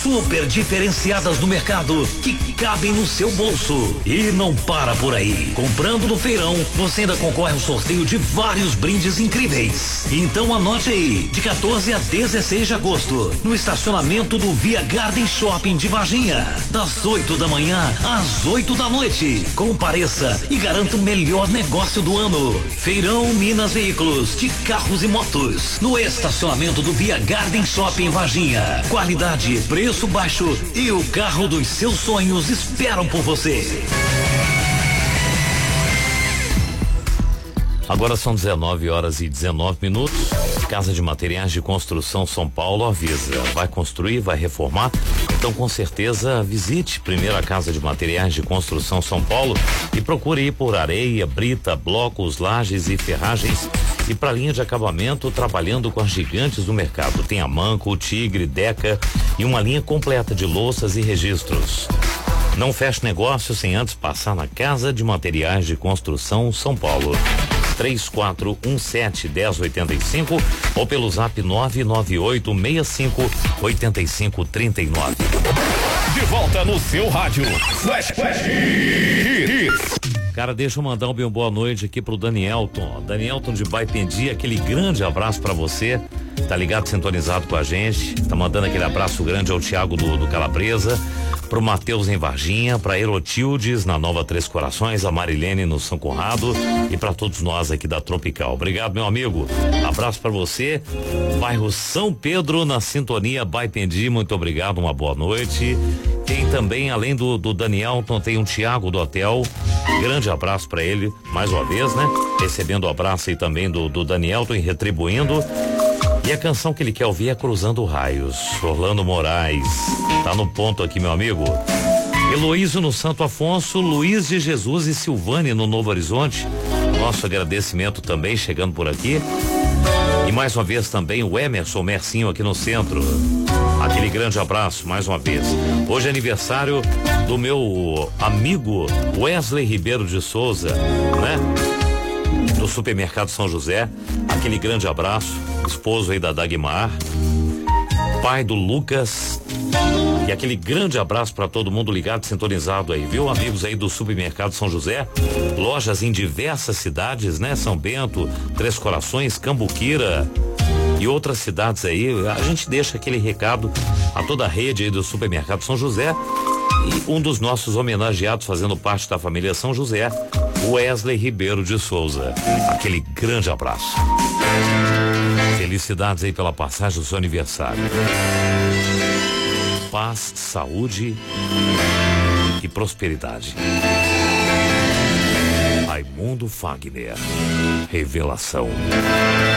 super diferenciadas no mercado que cabem no seu bolso. E não para por aí. Comprando no feirão, você ainda concorre ao sorteio de vários brindes incríveis. Então anote aí, de 14 a 16 de agosto, no estacionamento do Via Garden Shopping de Varginha, das 8 da manhã às 8 da noite. Compareça e garanta o melhor negócio do ano. Feirão Minas Veículos de carros e motos, no estacionamento do Via Garden Shopping Varginha. Qualidade, preço baixo e o carro dos seus sonhos esperam por você. Agora são 19h19. Casa de Materiais de Construção São Paulo avisa, vai construir, vai reformar? Então com certeza visite primeiro a Casa de Materiais de Construção São Paulo e procure ir por areia, brita, blocos, lajes e ferragens. E para linha de acabamento, trabalhando com as gigantes do mercado. Tem a Manco, Tigre, Deca e uma linha completa de louças e registros. Não feche negócio sem antes passar na Casa de Materiais de Construção São Paulo. 3417-1085 ou pelo zap 99865-8539. De volta no seu rádio. Flash Hits. Cara, deixa eu mandar uma boa noite aqui pro Danielton. Danielton de Baipendi, aquele grande abraço pra você. Tá ligado, sintonizado com a gente. Tá mandando aquele abraço grande ao Thiago do Calabresa, pro Matheus em Varginha, pra Erotildes na Nova Três Corações, a Marilene no São Conrado e pra todos nós aqui da Tropical. Obrigado, meu amigo. Abraço pra você. Bairro São Pedro na sintonia Baipendi, muito obrigado, uma boa noite. Tem também, além do Danielton, tem um Thiago do hotel. Grande abraço pra ele, mais uma vez, né? Recebendo o abraço aí também do Danielton e retribuindo. E a canção que ele quer ouvir é Cruzando Raios, Orlando Moraes. Tá no ponto aqui, meu amigo. Heloísio no Santo Afonso, Luiz de Jesus e Silvane no Novo Horizonte. Nosso agradecimento também chegando por aqui. E mais uma vez também o Emerson Mercinho aqui no centro. Aquele grande abraço mais uma vez. Hoje é aniversário do meu amigo Wesley Ribeiro de Souza, né? Do Supermercado São José. Aquele grande abraço. Esposo aí da Dagmar, pai do Lucas, e aquele grande abraço para todo mundo ligado, sintonizado aí, viu? Amigos aí do Supermercado São José, lojas em diversas cidades, né? São Bento, Três Corações, Cambuquira e outras cidades aí. A gente deixa aquele recado a toda a rede aí do Supermercado São José e um dos nossos homenageados fazendo parte da família São José, Wesley Ribeiro de Souza. Aquele grande abraço. Felicidades aí pela passagem do seu aniversário. Paz, saúde e prosperidade. Raimundo Fagner. Revelação.